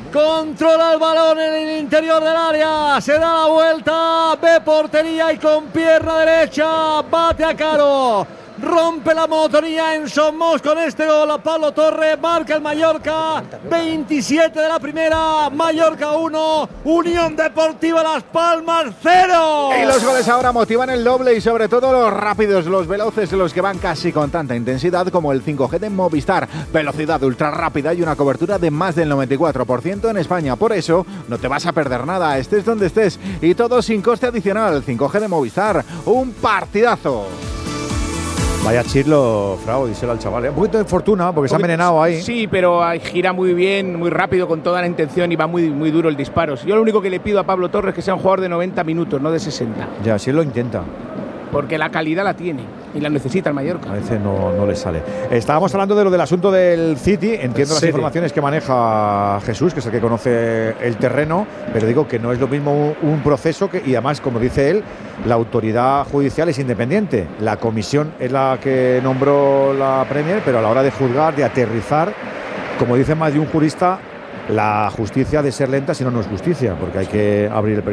Controla el balón en el interior del área. Se da la vuelta. Ve portería y con pierna derecha bate a Caro. Rompe la monotonía en Somos con este gol a Pablo Torre. Marca el Mallorca. 27 de la primera. Mallorca 1. Unión Deportiva Las Palmas 0. Y los goles ahora motivan el doble y sobre todo los rápidos, los veloces, los que van casi con tanta intensidad como el 5G de Movistar. Velocidad ultra rápida y una cobertura de más del 94% en España. Por eso no te vas a perder nada, estés donde estés. Y todo sin coste adicional. 5G de Movistar. Un partidazo. Vaya chirlo, Frau, díselo al chaval. Un poquito de fortuna, porque se ha envenenado ahí. Sí, pero gira muy bien, muy rápido, con toda la intención y va muy, muy duro el disparo. Yo lo único que le pido a Pablo Torres es que sea un jugador de 90 minutos, no de 60. Ya, sí lo intenta. Porque la calidad la tiene y la necesita el Mallorca. A veces no le sale. Estábamos hablando de lo del asunto del City. Entiendo las informaciones que maneja Jesús, que es el que conoce el terreno, pero digo que no es lo mismo un proceso y además, como dice él, la autoridad judicial es independiente. La comisión es la que nombró la Premier, pero a la hora de juzgar, de aterrizar, como dice más de un jurista, la justicia ha de ser lenta, si no, no es justicia, porque hay que abrir el